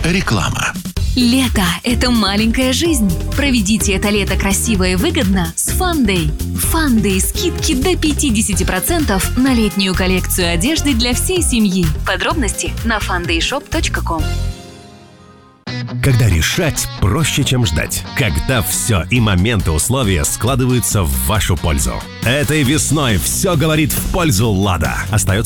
Реклама. Лето – это маленькая жизнь. Проведите это лето красиво и выгодно с Фандэй. Фандэй – скидки до 50% на летнюю коллекцию одежды для всей семьи. Подробности на fandayshop.com. Когда решать проще, чем ждать. Когда все и моменты условия складываются в вашу пользу. Этой весной все говорит в пользу «Лада». Остается